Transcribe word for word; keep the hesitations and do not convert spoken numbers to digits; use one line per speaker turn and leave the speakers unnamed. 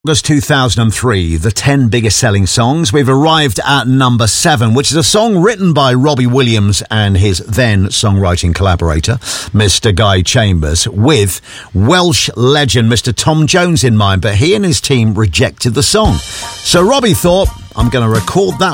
August two thousand three, the ten biggest selling songs. We've arrived at number seven, which is a song written by Robbie Williams and his then songwriting collaborator, Mister Guy Chambers, with Welsh legend Mister Tom Jones in mind, but he and his team rejected the song. So Robbie thought, I'm going to record that